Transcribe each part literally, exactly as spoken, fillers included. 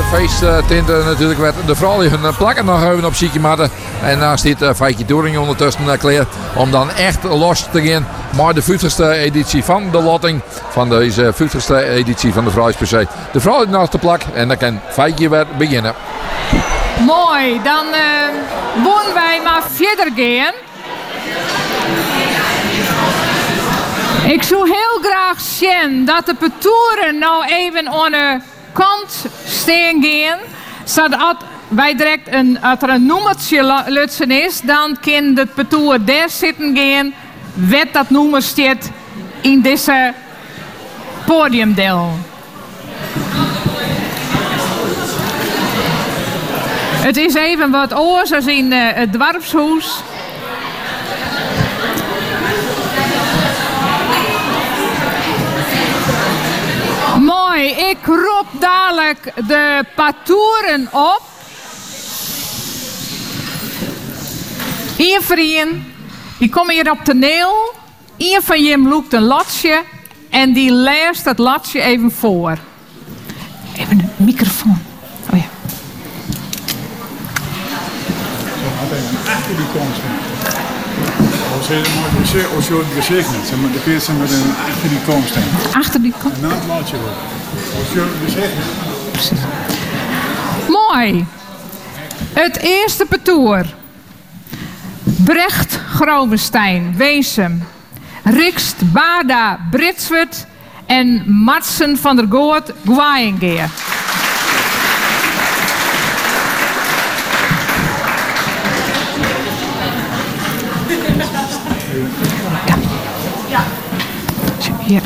feesttinten natuurlijk werd de vrouw die hun plakken nog even op ziekje matten. En dan staat uh, Feitje Doering ondertussen uh, klaar om dan echt los te gaan maar de vijftigste editie van de lotting van deze vijftigste editie van de Vrouwspercee. De vrouw is naast de plak en dan kan Feitje weer beginnen. Mooi, dan uh, wonen wij maar verder gaan. Ik zou heel graag zien dat de petoeren nou even aan de kant staan gaan. Zodat wij direct een, als er een nummertje lutsen is, dan kan de petoer daar zitten gaan. Wat dat nummer staat in deze podiumdeel. Het is even wat oors als in uh, het dorpshuis. Mooi, ik roep dadelijk de patoeren op. Hier vrienden, die komen hier op toneel. Een van jullie loopt een latje en die leest het latje even voor. Even de microfoon. Oh ja. Achter die kant staan. Als je het gezicht niet, zeg maar, de keer met een achter die kant staan. Achter die kant? Na het latje wel. Als je het gezicht niet. Precies. Mooi. Het eerste patoer. Brecht Grovenstein, Weesum. Rikst Bada Britswert en Martsen van der Goort, Guayengeer. Ja. Hier.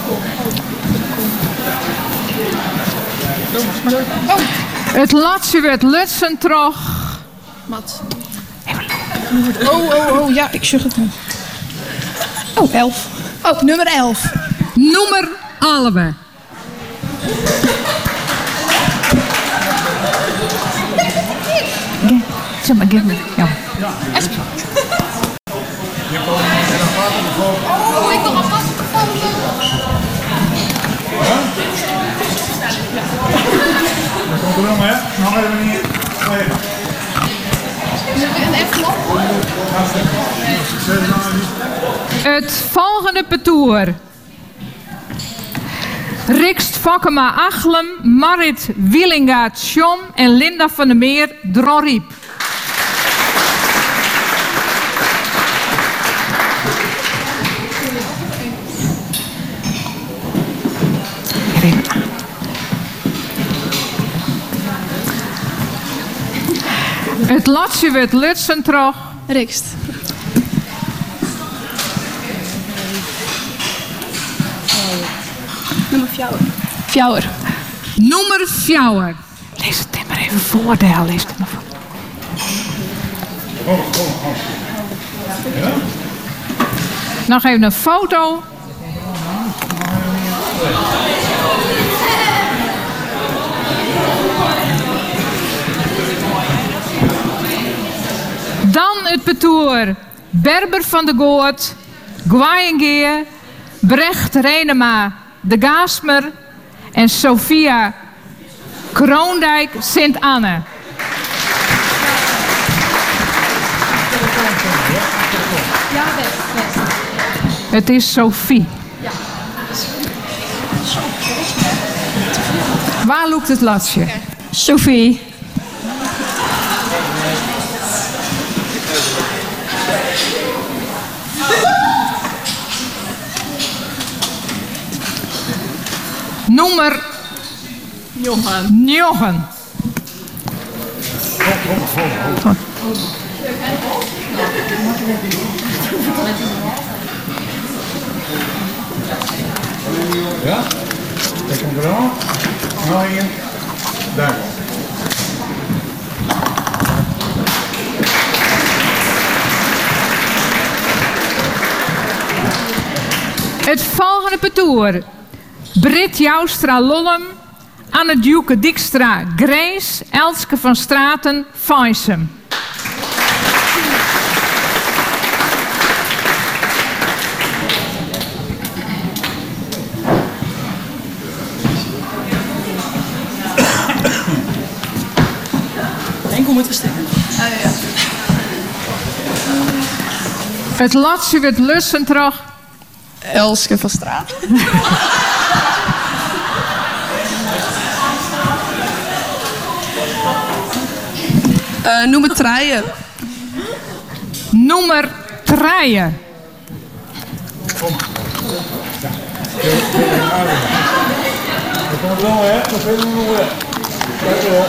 Oh. Het latje werd Lutsen terug. Wat? Oh, oh, oh, ja, ik zeg het niet. Oh, elf. Oh, nummer elf. Nummer elf. Zeg maar, geef me. Ja. Oh, ik wil alvast een foto. Dat komt er wel, hè? Nog even niet. Een envelop. Het volgende patoer. Rikst Fokkema Achlem, Marit Wielingaard Sjom en Linda van der Meer Droriep. Het latje werd Lutsen terug. Rikst. Nummer fjouwer. Fjouwer. Nummer fjouwer. Lees het maar even voor, Del. Lees het maar voor. Oh, oh, oh. Ja? Nog even een foto. Dan het patoer. Berber van de Goort, Guayengeer, Brecht Renema de Gaasmer en Sophia Kroondijk Sint-Anne. Ja, best, best. Het is Sophie. Ja. Waar loopt het latje? Sophie. Nummer Johan. Johan. Ja? Ik kom er al. Nou hier. Daar. Het volgende patoer. Brit Joustra Lollem, Anne Djoeke Dijkstra Grace, Elske van Straten Feissem. hoe moet we stemmen? Het laatste werd lussen terug. Elske van Straat. uh, noem het treien. Nummer treien. Dat komt wel, hè? Dat weet ik nog wel. Kijk wel.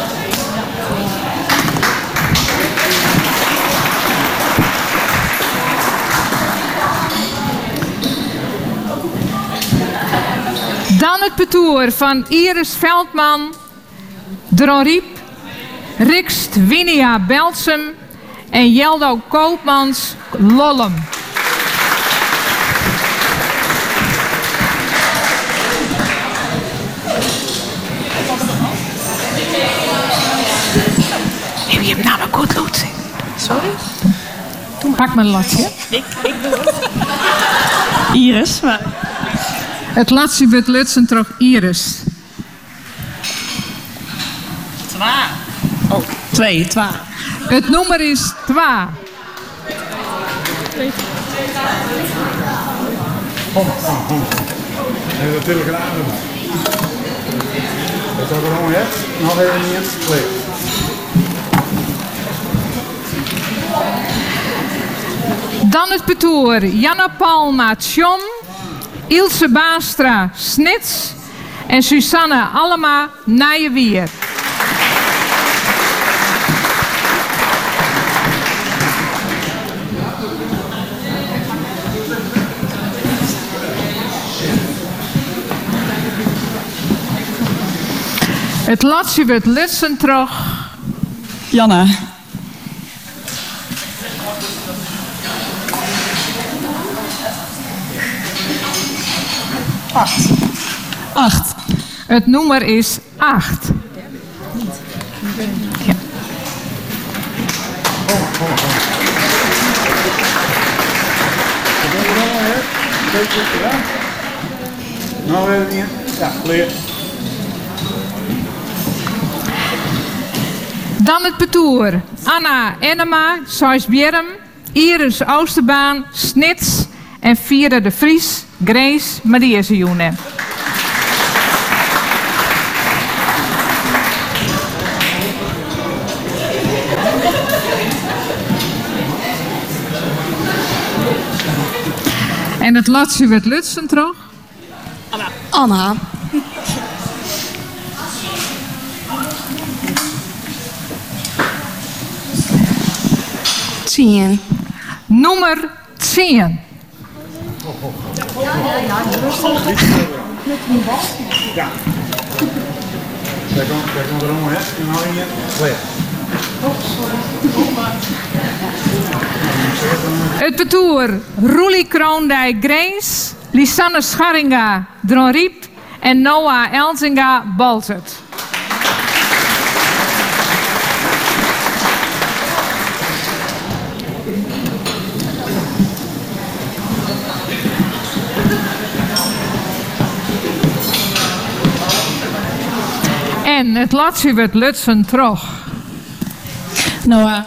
Dan het petoer van Iris Veldman, Dron Riep, Rikst Winia Belsum en Jeldo Koopmans Lollum. Heb je hem nou maar goed loodsen? Sorry? Pak mijn lotje. Ik, ik doe het. Iris, maar... Het laatste wordt lutsen terug Iris. Twa. Oh, twee, twa. Het nummer is twee. Kom, kom, kom. En dat telegraaf. Dat is ook nog, hè? Nog even niet. Klik. Dan het petoer Janna Palma Tjom, Ilse Baastra Snits en Susanne Allema Nijewier. Het laatste wordt Lutsen terug. Janna. Acht. Acht. Het nummer is acht. Ja. Kom, kom, kom. Dat doen we nog, hè? Kijk, goed gedaan. Nou, even niet. Ja, leer. Dan het petoer Anna Enema, Sois Bjerm, Iris Oosterbaan, Snits en Vierde de Vries, Grace Mariasejoene. En het laatste werd Lutsen terug. Anna. Anna. Tien. Nummer tien. Ja. Daar komt, daar komt er allemaal, hè? En nou in je. Leer. Het petoer Roelie Kroondijk Grace, Lisanne Scharringa Dron Riep en Noah Elzinga Balzert. En het laatste werd Lutsen terug. Noah.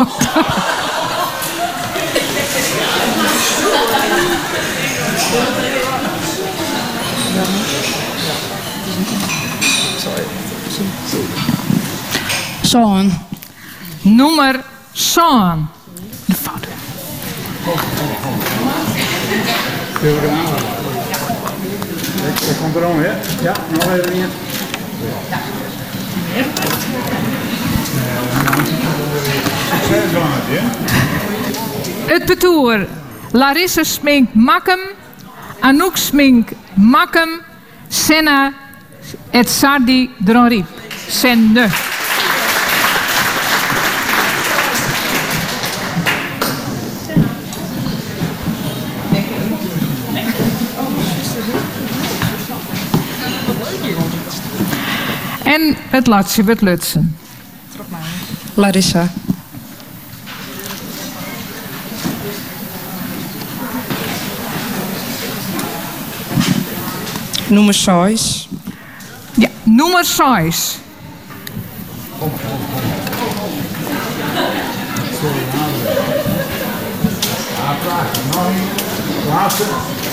Sean. Nummer Sean. De fout. Heel gedaan. Dat komt er allemaal, hè? Ja, nog even niet. Succes van het, hè? Het petoer Larissa Smink Makkem, Anouk Smink Makkem, Senna et Sardi Dron Riep. Senne. En het laatste werd Lutsen. Larissa. Nummer zes. Ja, nummer zes. Nog een. Laatste.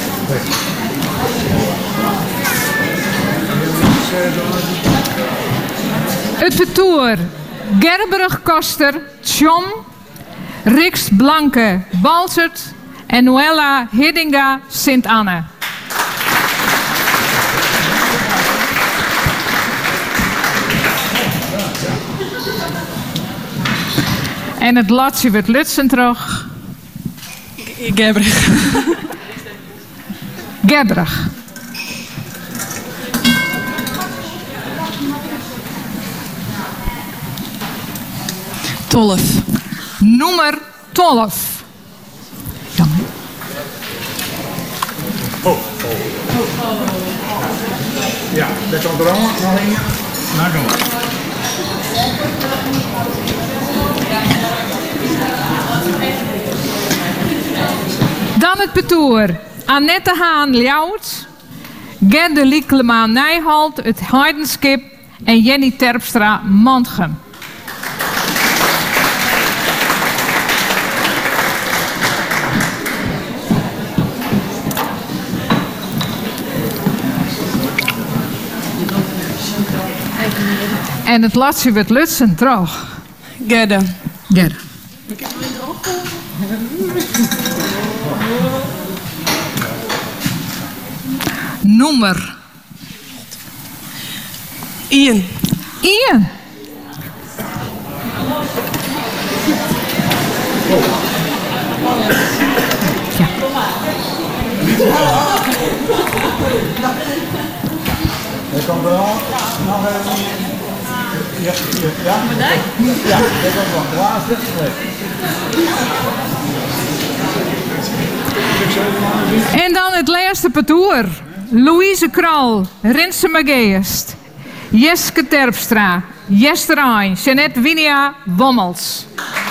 Het vertoer Gerberg Koster, Tjom, Riks Blanke Balzert en Noella Hiddinga Sint-Anne. En het latje wordt Lutsen terug. Gerberg. Gerberg. Tolf. Nummer twaalf. Jammer. Oh, oh. Ja, dat komt er allemaal nog een. Nou, kom maar. Dan het petoer. Annette Haan Ljouwt, Gerde Lieklema Nijholt, het Heidenskip en Jenny Terpstra Mantgem. En het laatste wordt Lutsen terug. Gerde. Gerde. Nummer. Ian. Ian. Ja. Dat komt er al. Nog even. Ja, ja. Ja, ja, dat komt wel. De laatste. En dan het laatste parcours. Louise Kral, Rinse Mageest, Jeske Terpstra, Jester Aijn, Jeanette Winia, Wommels.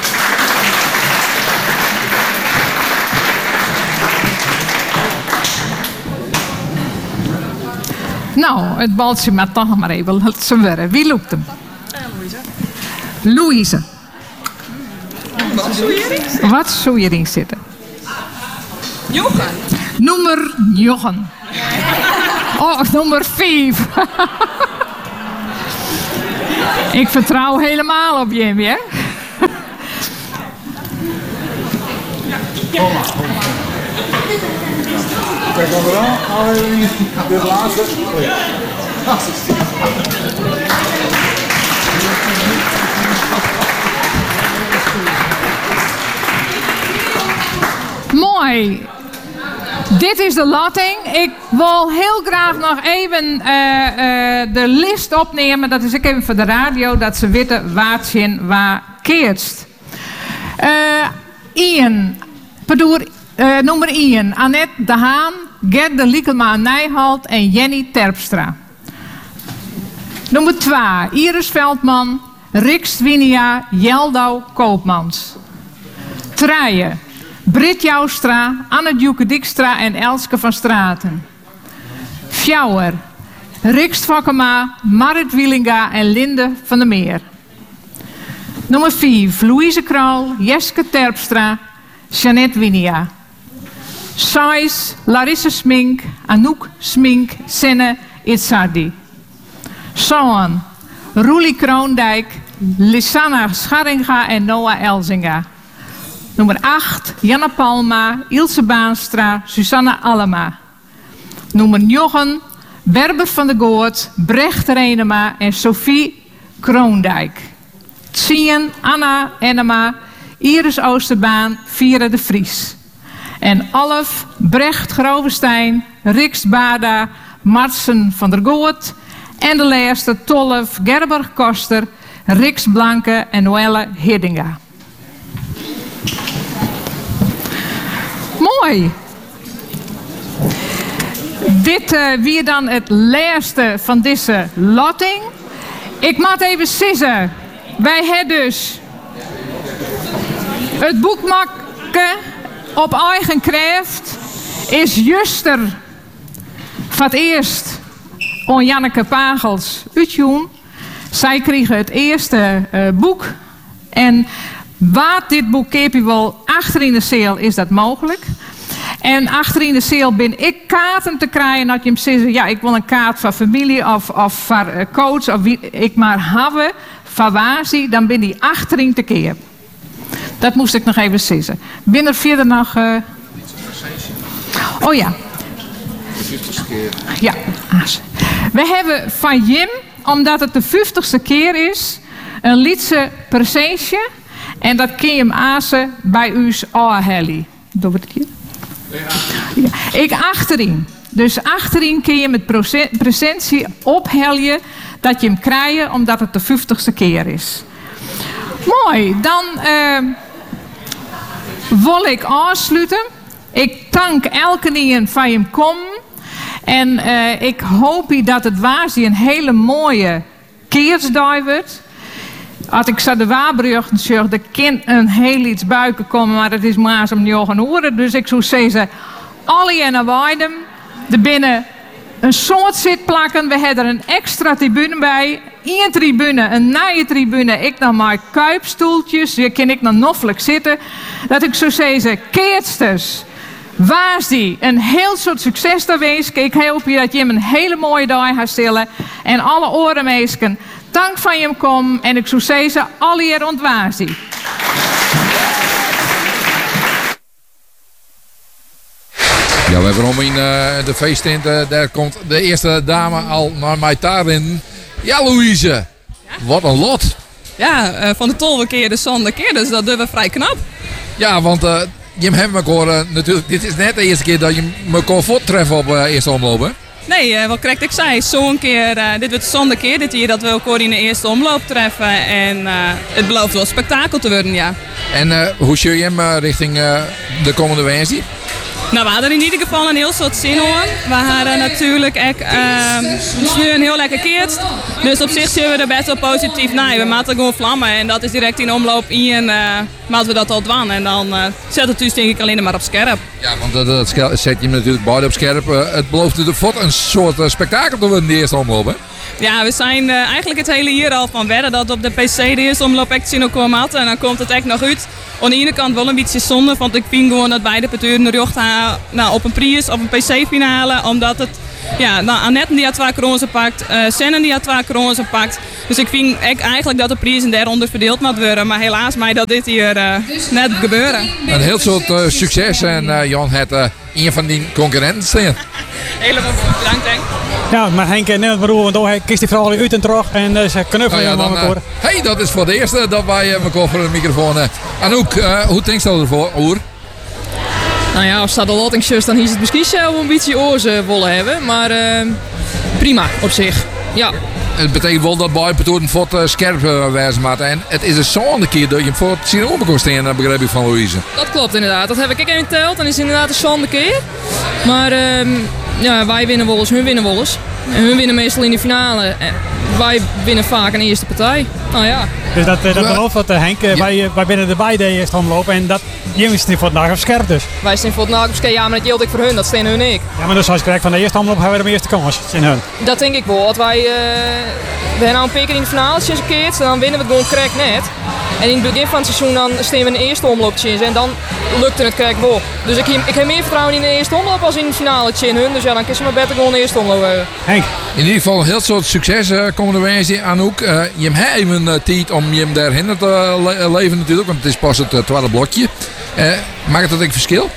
Nou, het baltje maar toch maar even laten ze werken. Wie loopt hem? Louise. Wat zou je erin zitten? Wat zou je erin zitten? Jochen. Nummer Jochen. Oh, nummer vijf. Ik vertrouw helemaal op Jimmy, hè? Kom maar, kom maar. Kijk, komt er al. Nog even. Dit laatste. Mooi. Dit is de latting. Ik wil heel graag nog even uh, uh, de list opnemen. Dat is ook even voor de radio. Dat ze weten waar het in waar keerst. Uh, Ian. Pardon, uh, nummer Ian. Annette de Haan. Gerde Liekelma Nijholt en Jenny Terpstra. Nummer twee. Iris Veldman. Rick Winia. Jeldau Koopmans. Traaien. Brit Joustra, Anne Djoeke Dijkstra en Elske van Straten. Fjouwer, Rikst Fokkema, Marit Wielinga en Linde van der Meer. Nummer vijf, Louise Kral, Jeske Terpstra, Jeanette Winia. Sais, Larisse Smink, Anouk Smink, Senne Itzardi. Zoan, Roelie Kroondijk, Lisanna Scharringa en Noah Elzinga. Nummer acht, Janna Palma, Ilse Baanstra, Susanna Allema. Nummer negen, Berber van der Goort, Brecht Renema en Sophie Kroondijk. tien, Anna Enema, Iris Oosterbaan, Viera de Vries. En elf, Brecht Grovestein, Riks Bada, Martsen van der Goort. En de laatste, twaalf, Gerberg Koster, Riks Blanke en Noelle Hiddinga. Mooi. Dit uh, weer dan het laatste van deze lotting. Ik moet even sissen. Wij hebben dus het boek maken op eigen kracht is juster van het eerst on Janneke Pagels uitjoen. Zij kregen het eerste uh, boek en wat dit boek heb je wel achterin de zeel is dat mogelijk. En achterin de zeel ben ik kaarten te krijgen. Dat je hem zegt, ja, ik wil een kaart van familie of, of van coach of wie ik maar hebben. Van waar zie, dan ben die achterin te keer. Dat moest ik nog even zeggen. Ben er verder nog... Uh... Oh ja. Ja. We hebben van Jim, omdat het de vijftigste keer is, een liedse presentje. En dat kun je hem azen bij u's oorhelly. Doe het hier? Ja. Ik achterin. Dus achterin kun je met presentie opheljen dat je hem krijgt omdat het de vijftigste keer is. Mooi. Dan uh, wil ik afsluiten. Ik dank elke die van je komen. En uh, ik hoop dat het waar een hele mooie keersdag wordt. Als ik zo de Waarbruggen zeg, er kan een heel iets buiken komen, maar het is maar om negen uur. Dus ik zou zeggen, alle en Weidem, er binnen een soort zitplakken. We hebben er een extra tribune bij. Eén tribune, een nieuwe tribune. Ik dan maar kuipstoeltjes. Hier kan ik dan noffelijk zitten. Dat ik zou zeggen, keersters, waars die. Een heel soort succes daar wees. Ik hoop je dat je hem een hele mooie dag gaat stellen. En alle orenmeesken. Dank van je kom en ik zou zeggen, alle hier ontwaar zie. Ja, we hebben om in uh, de feesttent, uh, daar komt de eerste dame al naar mij daarin. Ja, Louise, ja? Wat een lot. Ja, uh, van de tolve keer de zonde keer, dus dat doen we vrij knap. Ja, want uh, je hebt elkaar uh, natuurlijk, dit is net de eerste keer dat je elkaar voorttreffen op uh, eerste omloop, hè? Nee, uh, wat correct ik zei, zo'n keer, uh, dit wordt de zonde keer dit hier dat we elkaar in de eerste omloop treffen. En uh, het belooft wel spektakel te worden, ja. En uh, hoe zie je hem uh, richting uh, de komende Wednesday? Nou, we hadden in ieder geval een heel soort zin hoor. We hadden natuurlijk ook uh, nu een heel lekker keert. Dus op zich zien we er best wel positief naar. We maken gewoon vlammen en dat is direct in omloop in. Uh, maar we dat al doen en dan uh, zet het dus denk ik alleen maar op scherp. Ja, want dat, dat zet je hem natuurlijk beide op scherp. Uh, het belooft ervoor een soort uh, spektakel te worden in de eerste omloop, hè? Ja, we zijn uh, eigenlijk het hele jaar al van wedden dat op de P C de eerste omloop echt zin kwam had. En dan komt het echt nog uit. Aan de ene kant wel een beetje zonde, want ik vind gewoon dat beide partijen de rug gaan nou, op een prijs of een P C-finale. Omdat het, ja, nou, Annette die had twee kronen pakt, uh, Sennen die had twee kronen pakt. Dus ik vind eigenlijk dat de prijzen daaronder verdeeld moet worden. Maar helaas mij dat dit hier uh, net gebeuren. Een heel soort uh, succes en uh, Jan had uh, een van die concurrenten staan. Helemaal goed, bedankt Henk. Ja, maar Henk, net wat roer, want hij kiest die vooral uit en terug en uh, ze knuffelen nou ja, helemaal met elkaar. Hé, hey, dat is voor de eerste dat wij uh, elkaar voor de microfoon hebben. Anouk, uh, hoe denk je ervoor, Oer? Nou ja, als het de lotingsjes, dan is het misschien zelf een beetje oorzen willen hebben, maar uh, prima op zich, ja. Het betekent wel dat bij Petoren voor uh, scherp uh, wijzen maakt. En het is een zo'n keer dat je hem voor het zien omkomt staan, begreep ik van Louise. Dat klopt inderdaad, dat heb ik even geteld en is inderdaad een zonde keer. Maar uh, ja, wij winnen wel eens, hun winnen wel eens. En hun winnen meestal in de finale. En wij winnen vaak een eerste partij. Nou ja. Dus dat, dat belooft wat Henk, ja. wij, wij binnen erbij de eerste omloop en dat jongens voor het dag op scherp dus. Wij staan voor het dag op scherp, ja, maar dat geldt ik voor hun, dat staan hun ik. Ja, maar dus als je krijgt van de eerste omloop hebben we de eerste kans in hun. Dat denk ik wel, want wij uh, we hebben nou een paar keer in de finale gekeerd, dan winnen we het gewoon correct net. En in het begin van het seizoen dan staan we in de eerste omloop en dan lukte het correct wel. Dus ik, ik heb meer vertrouwen in de eerste omloop als in de finale in hun, dus ja, dan kun je maar beter gewoon de eerste omloop hebben. Henk. In ieder geval een heel soort succes uh, komende wezen, Anouk. Uh, je hebt even uh, tijd om je hem daarheen te uh, le leven natuurlijk, want het is pas het uh, tweede blokje. Uh, maakt dat een verschil?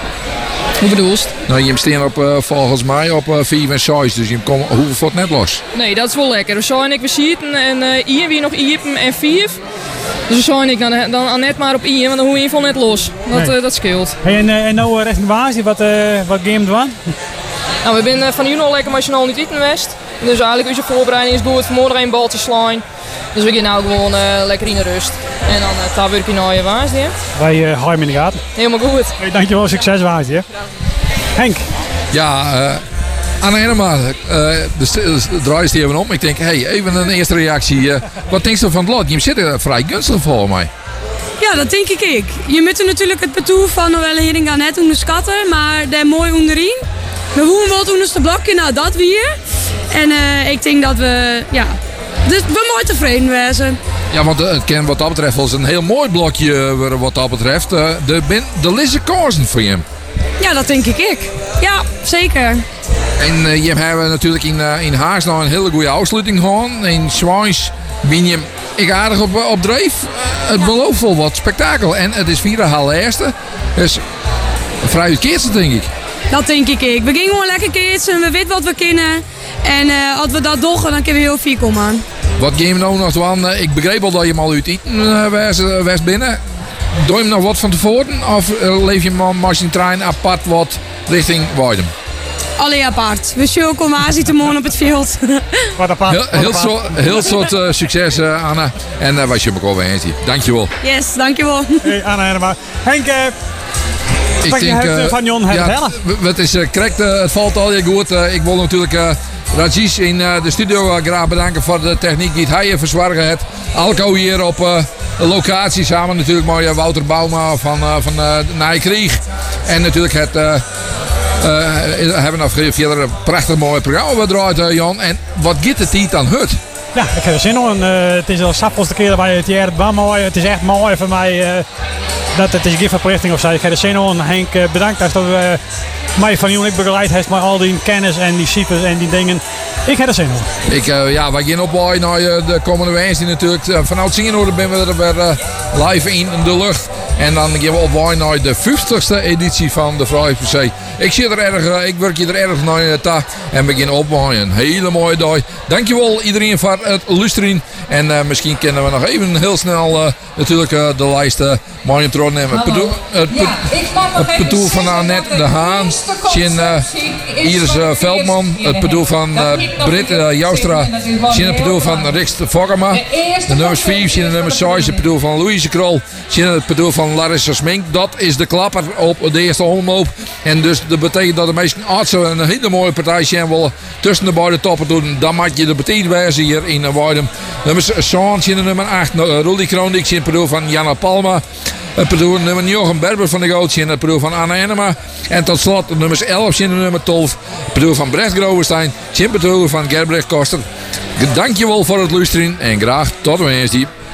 Hoe bedoelst? Nou, je staan op uh, volgens mij op uh, vier en zes, dus je komt hoeveel net los. Nee, dat is wel lekker. We zijn ik we zitten en uh, hier weer nog iepen en vier. Dus we zijn ik dan, dan net maar op één, want dan hoe je van net los. Dat, nee. uh, dat scheelt. Hey, en, uh, en nou richting Waasje, wat, uh, wat game doen? Nou, we zijn uh, van nu al lekker nationaal niet eten geweest. Dus eigenlijk onze voorbereiding is door het vanmorgen een bal te slaan. Dus we gaan nou gewoon uh, lekker in de rust. En dan uh, daar werk je naar je Waasje. Wij uh, houden hem in de gaten. Helemaal goed. Hey, dankjewel, succes Waasje. Henk. Ja, uh, Anne Enema, uh, de draai die even om. Ik denk, hey, even een eerste reactie. Uh, wat denk je van het lot? Je zit er vrij gunstig voor mij. Ja, dat denk ik ik. Je moet er natuurlijk het parcours van Noelle Heringa net onderschatten, maar daar mooi onderin. We wonen wel het onderste blokje, nou dat weer. En uh, ik denk dat we, ja, dus we mooi tevreden zijn. Ja, want het kan wat dat betreft wel eens een heel mooi blokje worden wat dat betreft. Uh, de, ben, de Lisse Korsen voor je. Ja, dat denk ik ik. Ja, zeker. En uh, je hebt natuurlijk in, uh, in Haars nog een hele goede afsluiting gehad. In Zwaans ben je ik aardig op, op dreef. Uh, het belooft wel wat spektakel. En het is vier haal eerste. Dus vrij uitkeertje denk ik. Dat denk ik ik. We gingen gewoon lekker keertsen. We weten wat we kunnen. En uh, als we dat doen, dan kunnen we heel veel komen. Wat game we nou nog doen? Ik begreep al dat je hem al uit eten uh, was, uh, was binnen. Doe je hem nog wat van tevoren? Of uh, leef je hem als je trein apart wat richting Weidum? Allee apart. We zullen komen te morgen op het veld. Wat apart. Heel, heel, zo, heel soort uh, succes uh, Anna. En uh, wij zien elkaar weer eens hier. Dankjewel. Yes, dankjewel. Hey Anna en maar. Henk, uh, ik denk, denk uh, van Jon het ja, het is uh, correct, uh, het valt al je goed. Uh, ik wil natuurlijk uh, Rajesh in uh, de studio uh, graag bedanken voor de techniek die hij verzorgen heeft. Alco hier op uh, de locatie samen natuurlijk met uh, Wouter Bouma van, uh, van uh, Nijkrieg. En natuurlijk het uh, uh, we hebben nog verder een prachtig mooi programma bedraaid, uh, Jan. En wat gaat het hier aan het? Ja, ik heb er zin in. Uh, het is al sappels de keer dat wij het jaar het mooi. Het is echt mooi voor mij. Uh, dat het is geen verplichting of zo. Ik heb er zin in. Henk, uh, bedankt dat je uh, mij van Jon begeleid heeft met al die kennis en die cypers en die dingen. Ik heb er zin in. Ik, uh, ja, wij gaan opbouwen naar uh, de komende wedstrijd natuurlijk. Uh, vanuit Zingenoorden zijn we er weer uh, live in de lucht. En dan gaan we opbouwen naar de vijftigste editie van de Vrije P C. Ik, zit er erg, uh, ik werk hier er erg naar uh, ta en we gaan opbouwen. Een hele mooie dag. Dankjewel iedereen voor het luisteren. En uh, misschien kunnen we nog even heel snel uh, natuurlijk uh, de lijst uh, mooi terugnemen. Het bedoel, het, ja, het bedoel van Annette de Haan. Sjen, uh, Iris uh, Veldman. Het bedoel van uh, Britt uh, Joustra. Sjen het bedoel van Riks de Vogema. De nummers vijf. Sjen de nummers zes. Het bedoel van Louise Krol. Sjen het bedoel van Larissa Smink. Dat is de klapper op de eerste omloop. En dus dat betekent dat de meesten artsen een hele mooie partij zijn willen tussen de beide toppen doen. Dan maak je de beteid wijze hier in Weidum. Nummers Sean, de nummer acht. Uh, Rudy Kroondik, het bedoel van Jana Palma. Het bedoel nummer Jochen Berber van de Goot, het bedoel van Anna Enema. En tot slot nummers elf, de nummer twaalf. Het bedoel van Brecht Grovenstein. Het bedoel van Gerbrecht Koster. Dankjewel voor het luisteren en graag tot de wedstrijd.